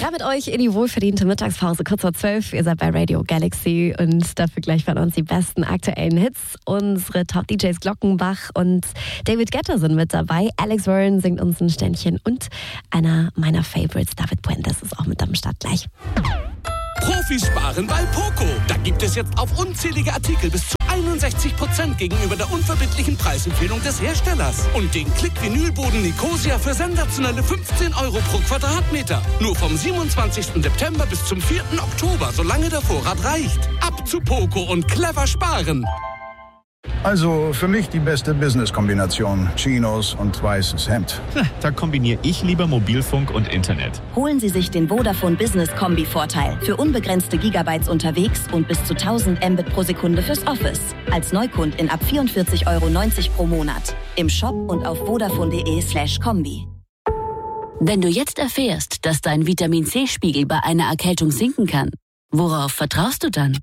Rein mit euch in die wohlverdiente Mittagspause, kurz vor 12. Ihr seid bei Radio Galaxy und dafür gleich von uns die besten aktuellen Hits. Unsere Top-DJs Glockenbach und David Guetta sind mit dabei. Alex Warren singt uns ein Ständchen und einer meiner Favorites, David Puentes, ist auch mit am Start gleich. Profis sparen bei Poco. Da gibt es jetzt auf unzählige Artikel bis zu 61% gegenüber der unverbindlichen Preisempfehlung des Herstellers. Und den Klick-Vinylboden Nicosia für sensationelle 15 € pro Quadratmeter. Nur vom 27. September bis zum 4. Oktober, solange der Vorrat reicht. Ab zu Poco und clever sparen. Also für mich die beste Business-Kombination. Chinos und weißes Hemd. Da kombiniere ich lieber Mobilfunk und Internet. Holen Sie sich den Vodafone Business Kombi-Vorteil. Für unbegrenzte Gigabytes unterwegs und bis zu 1000 Mbit pro Sekunde fürs Office. Als Neukundin ab 44,90 € pro Monat. Im Shop und auf vodafone.de/kombi. Wenn du jetzt erfährst, dass dein Vitamin-C-Spiegel bei einer Erkältung sinken kann, worauf vertraust du dann?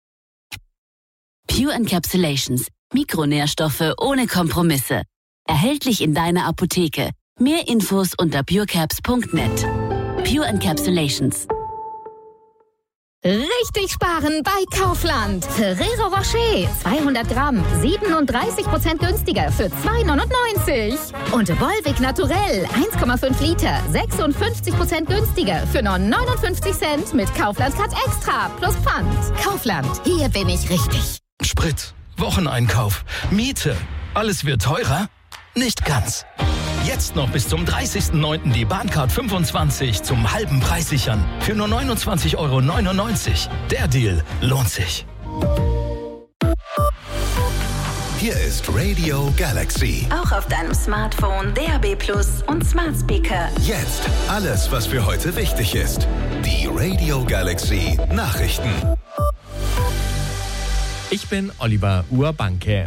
Pure Encapsulations. Mikronährstoffe ohne Kompromisse. Erhältlich in deiner Apotheke. Mehr Infos unter purecaps.net. Pure Encapsulations. Richtig sparen bei Kaufland. Ferrero Rocher, 200 Gramm, 37% günstiger für 2,99 €. Und Volvic Naturell, 1,5 Liter, 56% günstiger für nur 59 Cent mit Kaufland Card Extra plus Pfand. Kaufland, hier bin ich richtig. Sprit, Wocheneinkauf, Miete, alles wird teurer? Nicht ganz. Jetzt noch bis zum 30.09. die Bahncard 25 zum halben Preis sichern. Für nur 29,99 €. Der Deal lohnt sich. Hier ist Radio Galaxy. Auch auf deinem Smartphone, DAB+ und Smart Speaker. Jetzt alles, was für heute wichtig ist. Die Radio Galaxy Nachrichten. Ich bin Oliver Urbanke.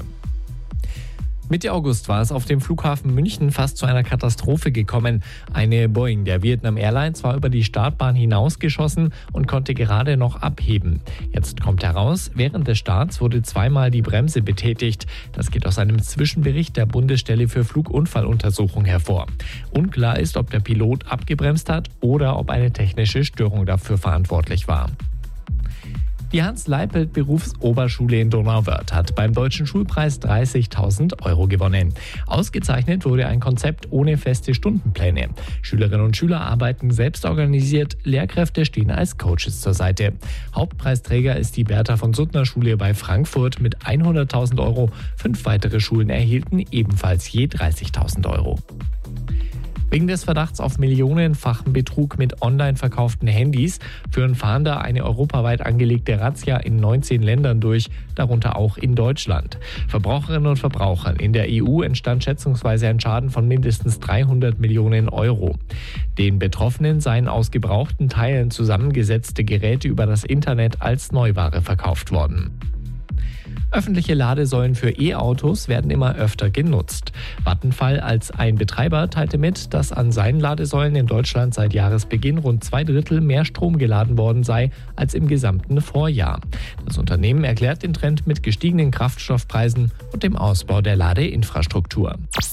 Mitte August war es auf dem Flughafen München fast zu einer Katastrophe gekommen. Eine Boeing der Vietnam Airlines war über die Startbahn hinausgeschossen und konnte gerade noch abheben. Jetzt kommt heraus, während des Starts wurde zweimal die Bremse betätigt. Das geht aus einem Zwischenbericht der Bundesstelle für Flugunfalluntersuchung hervor. Unklar ist, ob der Pilot abgebremst hat oder ob eine technische Störung dafür verantwortlich war. Die Hans-Leipelt-Berufsoberschule in Donauwörth hat beim Deutschen Schulpreis 30.000 € gewonnen. Ausgezeichnet wurde ein Konzept ohne feste Stundenpläne. Schülerinnen und Schüler arbeiten selbst organisiert, Lehrkräfte stehen als Coaches zur Seite. Hauptpreisträger ist die Bertha von Suttner Schule bei Frankfurt mit 100.000 €. 5 weitere Schulen erhielten ebenfalls je 30.000 €. Wegen des Verdachts auf millionenfachen Betrug mit online verkauften Handys führen Fahnder eine europaweit angelegte Razzia in 19 Ländern durch, darunter auch in Deutschland. Verbraucherinnen und Verbrauchern in der EU entstand schätzungsweise ein Schaden von mindestens 300 Millionen €. Den Betroffenen seien aus gebrauchten Teilen zusammengesetzte Geräte über das Internet als Neuware verkauft worden. Öffentliche Ladesäulen für E-Autos werden immer öfter genutzt. Vattenfall als ein Betreiber teilte mit, dass an seinen Ladesäulen in Deutschland seit Jahresbeginn rund 2/3 mehr Strom geladen worden sei als im gesamten Vorjahr. Das Unternehmen erklärt den Trend mit gestiegenen Kraftstoffpreisen und dem Ausbau der Ladeinfrastruktur.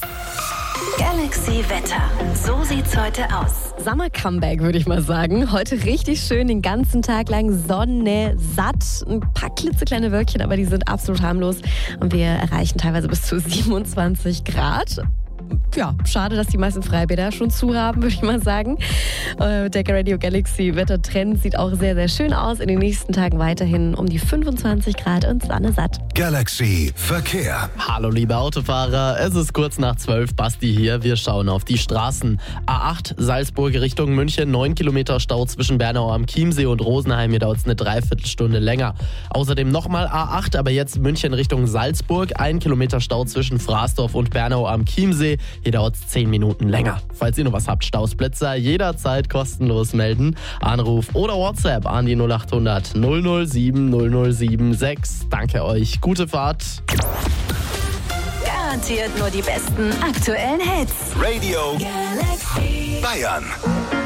Galaxy Wetter. So sieht's heute aus. Summer Comeback, würde ich mal sagen. Heute richtig schön, den ganzen Tag lang Sonne, satt, ein paar klitzekleine Wölkchen, aber die sind absolut harmlos und wir erreichen teilweise bis zu 27 Grad. Ja, schade, dass die meisten Freibäder schon zu haben, würde ich mal sagen. Der Radio Galaxy Wettertrend sieht auch sehr, sehr schön aus. In den nächsten Tagen weiterhin um die 25 Grad und Sonne satt. Galaxy Verkehr. Hallo liebe Autofahrer, es ist kurz nach 12, Basti hier. Wir schauen auf die Straßen. A8 Salzburg Richtung München, 9 Kilometer Stau zwischen Bernau am Chiemsee und Rosenheim. Hier dauert es eine Dreiviertelstunde länger. Außerdem nochmal A8, aber jetzt München Richtung Salzburg, 1 Kilometer Stau zwischen Fraßdorf und Bernau am Chiemsee. Hier dauert es 10 Minuten länger. Falls ihr noch was habt, Stausblitzer jederzeit kostenlos melden. Anruf oder WhatsApp an die 0800 007 007 6. Danke euch. Gute Fahrt. Garantiert nur die besten aktuellen Hits. Radio Galaxy Bayern.